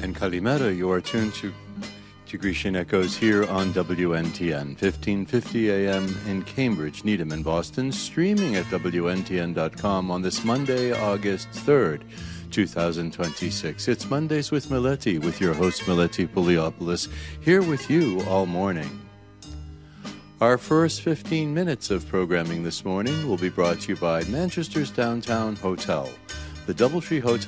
And Kalimera, you are tuned to Grecian Echoes here on WNTN, 1550 AM in Cambridge, Needham, and Boston, streaming at WNTN.com on this Monday, August 3rd, 2026. It's Mondays with Meleti, with your host, Meleti Poliopoulos, here with you all morning. Our first 15 minutes of programming this morning will be brought to you by Manchester's Downtown Hotel. The Doubletree Hotel